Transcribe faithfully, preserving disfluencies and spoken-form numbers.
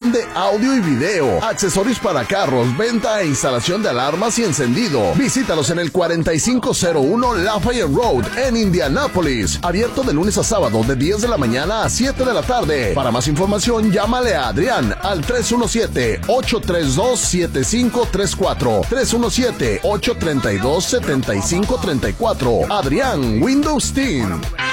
de audio y video, accesorios para carros, venta e instalación de alarmas y encendido. Visítalos en el cuarenta y cinco cero uno Lafayette Road en Indianápolis. Abierto de lunes a sábado de diez de la mañana a siete de la tarde. Para más información, llámale a Adrián al tres uno siete, ocho tres dos, siete cinco tres cuatro. tres uno siete, ocho tres dos, siete cinco tres cuatro. Adrián Windows Team.